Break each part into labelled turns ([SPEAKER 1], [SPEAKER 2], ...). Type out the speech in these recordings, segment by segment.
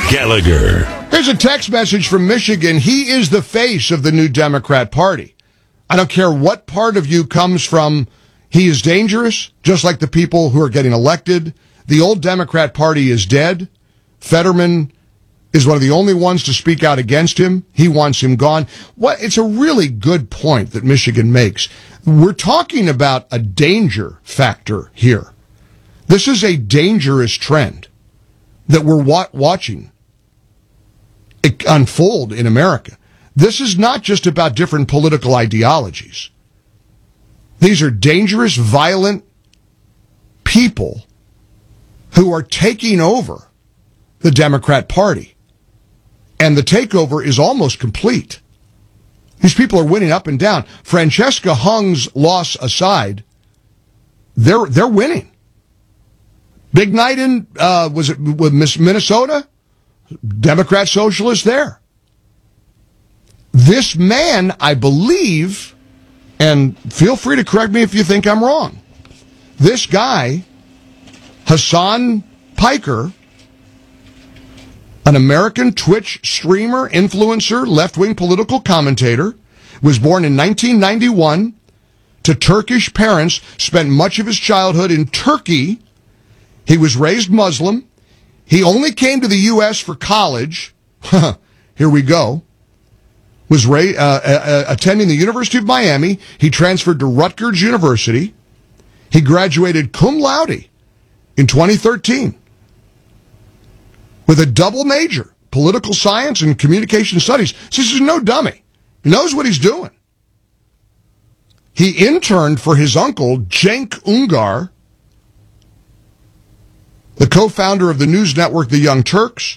[SPEAKER 1] Gallagher.
[SPEAKER 2] Here's a text message from Michigan. He is the face of the new Democrat Party. I don't care what part of you comes from. He is dangerous, just like the people who are getting elected. The old Democrat Party is dead. Fetterman is one of the only ones to speak out against him. He wants him gone. It's a really good point that Michigan makes. We're talking about a danger factor here. This is a dangerous trend that we're watching it unfold in America. This is not just about different political ideologies. These are dangerous, violent people who are taking over the Democrat Party. And the takeover is almost complete. These people are winning up and down. Francesca Hung's loss aside, they're winning. Big night in, was it with Minnesota? Democrat socialist there. This man, I believe, and feel free to correct me if you think I'm wrong, this guy, Hassan Piker, an American Twitch streamer, influencer, left-wing political commentator, was born in 1991 to Turkish parents, spent much of his childhood in Turkey. He was raised Muslim. He only came to the U.S. for college. Here we go. Was attending the University of Miami. He transferred to Rutgers University. He graduated cum laude in 2013 with a double major, political science and communication studies. So this is no dummy. He knows what he's doing. He interned for his uncle, Cenk Ungar, the co-founder of the news network The Young Turks.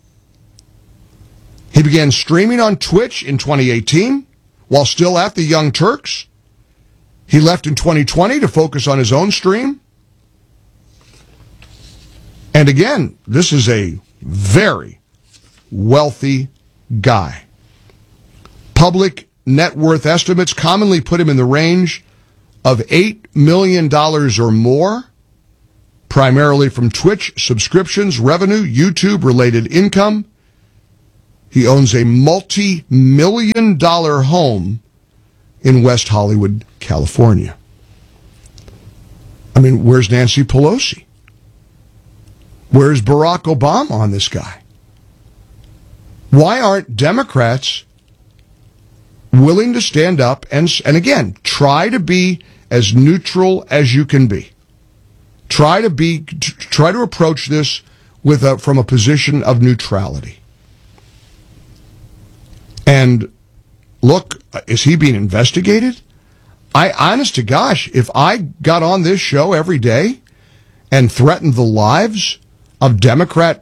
[SPEAKER 2] He began streaming on Twitch in 2018 while still at The Young Turks. He left in 2020 to focus on his own stream. And again, this is a very wealthy guy. Public net worth estimates commonly put him in the range of $8 million or more, primarily from Twitch subscriptions, revenue, YouTube-related income. He owns a multi-million-dollar home in West Hollywood, California. I mean, where's Nancy Pelosi? Where's Barack Obama on this guy? Why aren't Democrats willing to stand up and again, try to be as neutral as you can be? Try to approach this from a position of neutrality. And look, is he being investigated? Honest to gosh, if I got on this show every day and threatened the lives of Democrat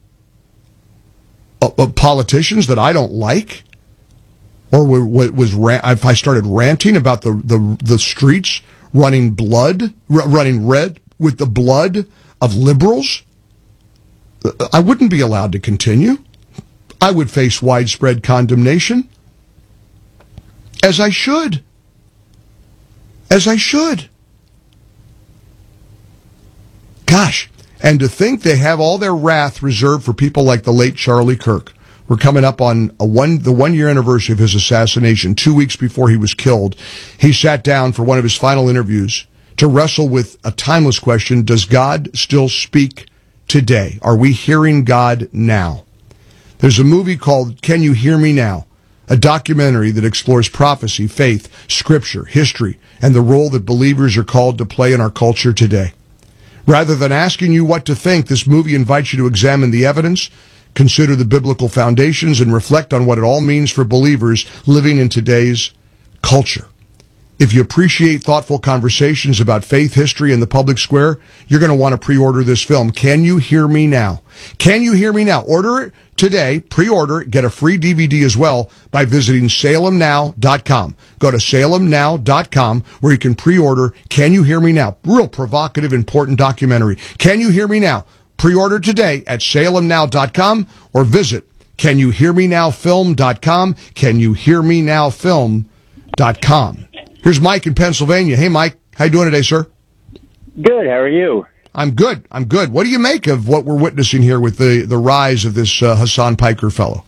[SPEAKER 2] politicians that I don't like, or if I started ranting about the streets running red with the blood of liberals, I wouldn't be allowed to continue. I would face widespread condemnation, as I should. Gosh, and to think they have all their wrath reserved for people like the late Charlie Kirk. We're coming up on the 1-year anniversary of his assassination. 2 weeks before he was killed, he sat down for one of his final interviews to wrestle with a timeless question: does God still speak today? Are we hearing God now? There's a movie called Can You Hear Me Now? A documentary that explores prophecy, faith, scripture, history, and the role that believers are called to play in our culture today. Rather than asking you what to think, this movie invites you to examine the evidence, consider the biblical foundations, and reflect on what it all means for believers living in today's culture. If you appreciate thoughtful conversations about faith, history, and the public square, you're going to want to pre-order this film. Can You Hear Me Now? Can You Hear Me Now? Order it today, pre-order it, get a free DVD as well by visiting salemnow.com. Go to salemnow.com where you can pre-order Can You Hear Me Now? Real provocative, important documentary. Can You Hear Me Now? Pre-order today at salemnow.com or visit CanYouHearMeNowFilm.com, CanYouHearMeNowFilm.com. Here's Mike in Pennsylvania. Hey, Mike. How you doing today, sir?
[SPEAKER 3] Good. How are you?
[SPEAKER 2] I'm good. What do you make of what we're witnessing here with the rise of this Hassan Piker fellow?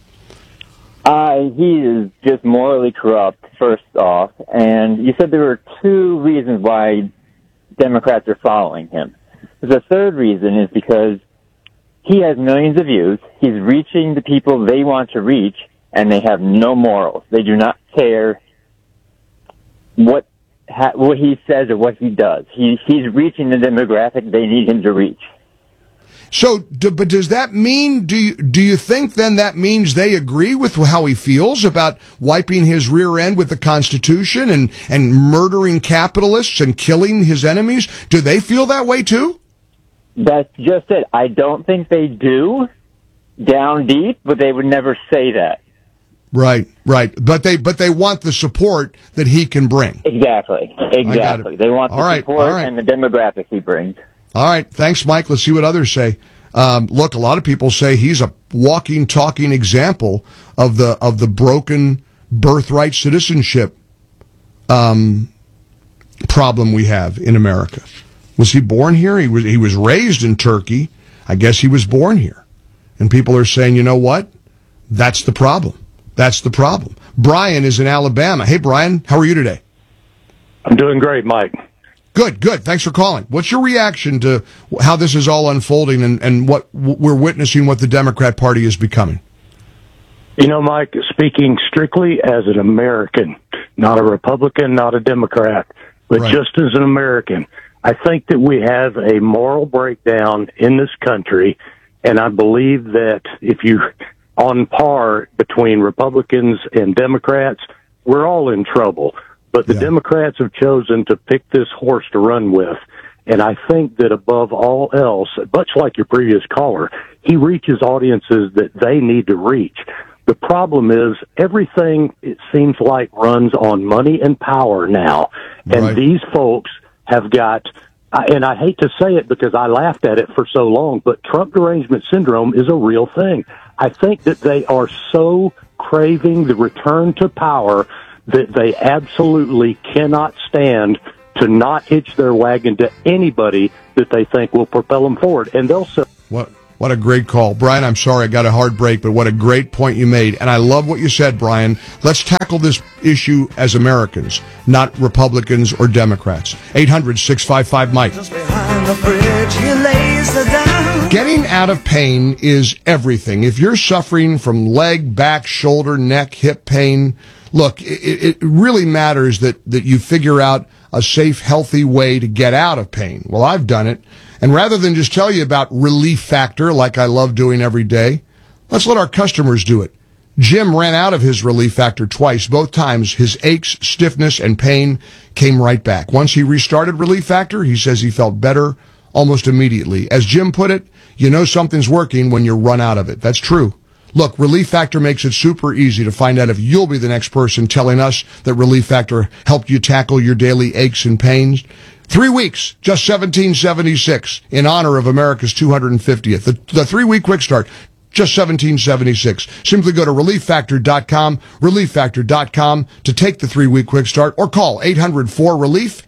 [SPEAKER 1] He is just morally corrupt, first off. And you said there were two reasons why Democrats are following him. The third reason is because he has millions of views. He's reaching the people they want to reach, and they have no morals. They do not care what he says or what he does. He's reaching the demographic they need him to reach.
[SPEAKER 2] So, but does that mean, do you think then that means they agree with how he feels about wiping his rear end with the Constitution and murdering capitalists and killing his enemies? Do they feel that way too?
[SPEAKER 1] That's just it. I don't think they do down deep, but they would never say that.
[SPEAKER 2] Right. But they want the support that he can bring.
[SPEAKER 1] Exactly. They want the support and the demographic he brings.
[SPEAKER 2] All right. Thanks, Mike. Let's see what others say. Look, a lot of people say he's a walking, talking example of the broken birthright citizenship problem we have in America. Was he born here? He was raised in Turkey. I guess he was born here. And people are saying, you know what? That's the problem. Brian is in Alabama. Hey, Brian, how are you today?
[SPEAKER 3] I'm doing great, Mike.
[SPEAKER 2] Good. Thanks for calling. What's your reaction to how this is all unfolding and what we're witnessing, what the Democrat Party is becoming?
[SPEAKER 3] You know, Mike, speaking strictly as an American, not a Republican, not a Democrat, but just as an American, I think that we have a moral breakdown in this country, and I believe that if you on par between Republicans and Democrats, we're all in trouble. But the Democrats have chosen to pick this horse to run with. And I think that above all else, much like your previous caller, he reaches audiences that they need to reach. The problem is everything, it seems like, runs on money and power now. And these folks have got, and I hate to say it because I laughed at it for so long, but Trump derangement syndrome is a real thing. I think that they are so craving the return to power that they absolutely cannot stand to not hitch their wagon to anybody that they think will propel them forward. And they'll say,
[SPEAKER 2] What a great call. Brian, I'm sorry I got a hard break, but what a great point you made. And I love what you said, Brian. Let's tackle this issue as Americans, not Republicans or Democrats. 800-655-MIKE. Getting out of pain is everything. If you're suffering from leg, back, shoulder, neck, hip pain, look, it really matters that you figure out a safe, healthy way to get out of pain. Well, I've done it. And rather than just tell you about Relief Factor, like I love doing every day, let's let our customers do it. Jim ran out of his Relief Factor twice. Both times, his aches, stiffness, and pain came right back. Once he restarted Relief Factor, he says he felt better almost immediately. As Jim put it, you know something's working when you run out of it. That's true. Look, Relief Factor makes it super easy to find out if you'll be the next person telling us that Relief Factor helped you tackle your daily aches and pains. 3 weeks, just $17.76 in honor of America's 250th. The 3-week quick start, just $17.76. Simply go to ReliefFactor.com, ReliefFactor.com to take the 3-week quick start, or call 800-4-RELIEF,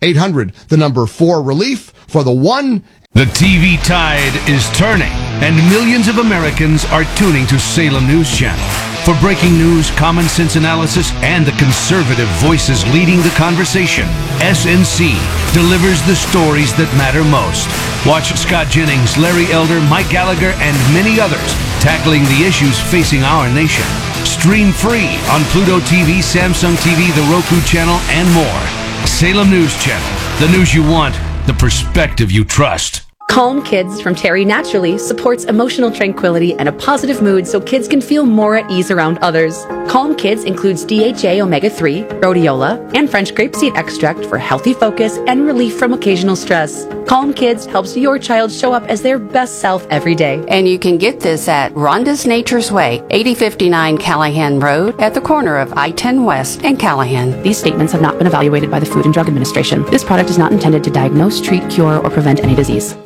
[SPEAKER 2] 800-4-RELIEF for the one.
[SPEAKER 4] The TV tide is turning, and millions of Americans are tuning to Salem News Channel. For breaking news, common sense analysis, and the conservative voices leading the conversation, SNC delivers the stories that matter most. Watch Scott Jennings, Larry Elder, Mike Gallagher, and many others tackling the issues facing our nation. Stream free on Pluto TV, Samsung TV, the Roku channel, and more. Salem News Channel, the news you want, the perspective you trust.
[SPEAKER 5] Calm Kids from Terry Naturally supports emotional tranquility and a positive mood so kids can feel more at ease around others. Calm Kids includes DHA Omega-3, rhodiola, and French grapeseed extract for healthy focus and relief from occasional stress. Calm Kids helps your child show up as their best self every day.
[SPEAKER 6] And you can get this at Rhonda's Nature's Way, 8059 Callahan Road, at the corner of I-10 West and Callahan.
[SPEAKER 5] These statements have not been evaluated by the Food and Drug Administration. This product is not intended to diagnose, treat, cure, or prevent any disease.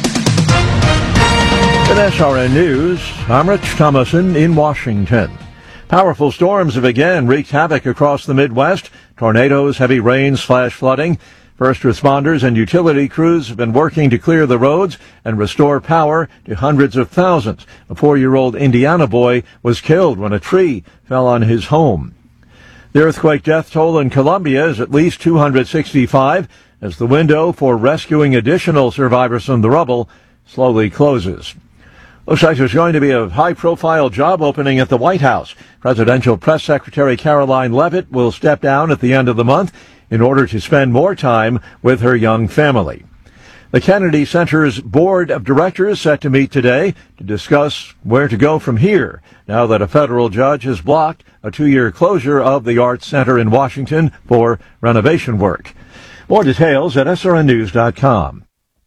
[SPEAKER 7] With SRN News, I'm Rich Thomason in Washington. Powerful storms have again wreaked havoc across the Midwest. Tornadoes, heavy rains, flash flooding. First responders and utility crews have been working to clear the roads and restore power to hundreds of thousands. A 4-year-old Indiana boy was killed when a tree fell on his home. The earthquake death toll in Colombia is at least 265 as the window for rescuing additional survivors from the rubble slowly closes. Looks like there's going to be a high-profile job opening at the White House. Presidential Press Secretary Caroline Leavitt will step down at the end of the month in order to spend more time with her young family. The Kennedy Center's board of directors set to meet today to discuss where to go from here, now that a federal judge has blocked a 2-year closure of the Arts Center in Washington for renovation work. More details at srnnews.com.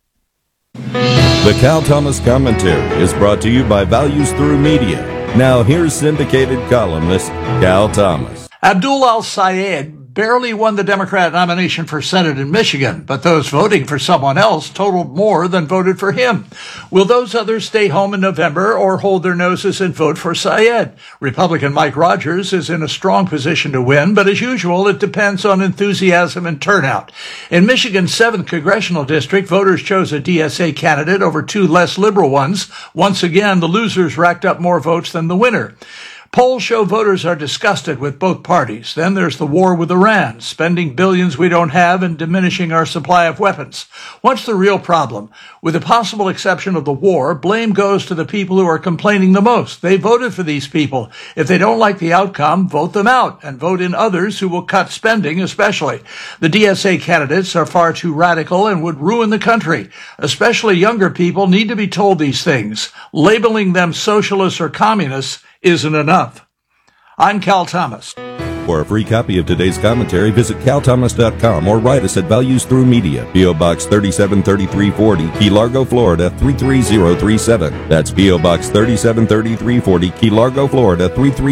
[SPEAKER 8] The Cal Thomas Commentary is brought to you by Values Through Media. Now here's syndicated columnist Cal Thomas.
[SPEAKER 9] Abdul al-Sayed barely won the Democrat nomination for Senate in Michigan, but those voting for someone else totaled more than voted for him. Will those others stay home in November or hold their noses and vote for Sayed? Republican Mike Rogers is in a strong position to win, but as usual, it depends on enthusiasm and turnout. In Michigan's 7th congressional district, voters chose a DSA candidate over 2 less liberal ones. Once again, the losers racked up more votes than the winner. Polls show voters are disgusted with both parties. Then there's the war with Iran, spending billions we don't have and diminishing our supply of weapons. What's the real problem? With the possible exception of the war, blame goes to the people who are complaining the most. They voted for these people. If they don't like the outcome, vote them out and vote in others who will cut spending especially. The DSA candidates are far too radical and would ruin the country. Especially younger people need to be told these things. Labeling them socialists or communists isn't enough. I'm Cal Thomas.
[SPEAKER 8] For a free copy of today's commentary, visit calthomas.com or write us at Values Through Media, P.O. Box 373340, Key Largo, Florida 33037. That's P.O. Box 373340, Key Largo, Florida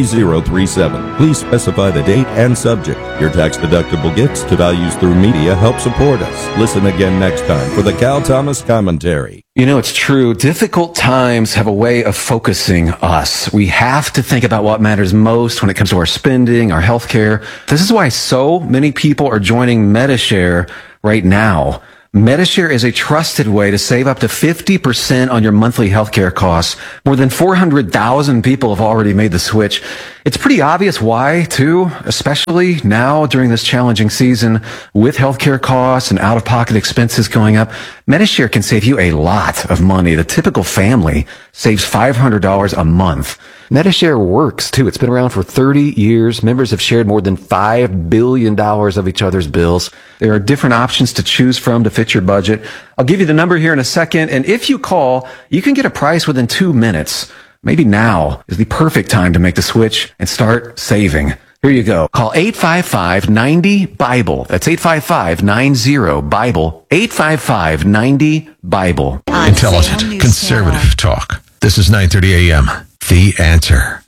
[SPEAKER 8] 33037. Please specify the date and subject. Your tax-deductible gifts to Values Through Media help support us. Listen again next time for the Cal Thomas Commentary.
[SPEAKER 10] You know, it's true. Difficult times have a way of focusing us. We have to think about what matters most when it comes to our spending, our health care. This is why so many people are joining Medi-Share right now. Medi-Share is a trusted way to save up to 50% on your monthly healthcare costs. More than 400,000 people have already made the switch. It's pretty obvious why, too, especially now during this challenging season with healthcare costs and out-of-pocket expenses going up. Medi-Share can save you a lot of money. The typical family saves $500 a month. Medi-Share works, too. It's been around for 30 years. Members have shared more than $5 billion of each other's bills. There are different options to choose from to fit your budget. I'll give you the number here in a second, and if you call, you can get a price within 2 minutes. Maybe now is the perfect time to make the switch and start saving. Here you go. Call 855-90-BIBLE. That's 855-90-BIBLE. 855-90-BIBLE.
[SPEAKER 11] Intelligent, conservative talk. This is 9:30 a.m. The Answer.